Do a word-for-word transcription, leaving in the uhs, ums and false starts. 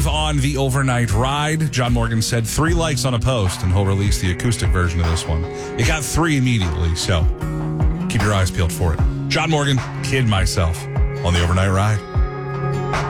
live on the overnight ride. John Morgan said three likes on a post, and he'll release the acoustic version of this one. It got three immediately, so keep your eyes peeled for it. John Morgan, Kid Myself on the overnight ride.